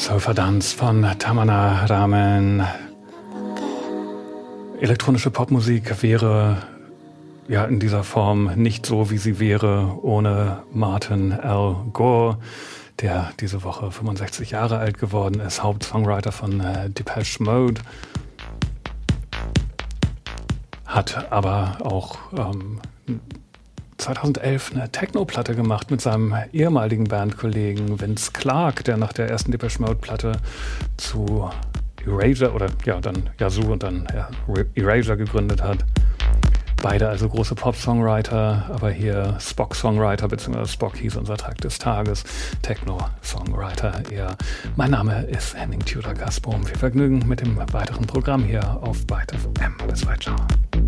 Surfer-Dance von Tamana Ramen. Elektronische Popmusik wäre ja in dieser Form nicht so, wie sie wäre, ohne Martin L. Gore, der diese Woche 65 Jahre alt geworden ist, Hauptsongwriter von Depeche Mode, hat aber auch 2011 eine Techno-Platte gemacht mit seinem ehemaligen Bandkollegen Vince Clarke, der nach der ersten Depeche Mode-Platte zu Erasure oder ja dann Yazoo und dann Erasure gegründet hat. Beide also große Pop-Songwriter, aber hier Spock-Songwriter, beziehungsweise Spock hieß unser Track des Tages, Techno-Songwriter eher. Mein Name ist Henning Tudor-Gasbohm. Viel Vergnügen mit dem weiteren Programm hier auf Byte FM. Bis bald, ciao.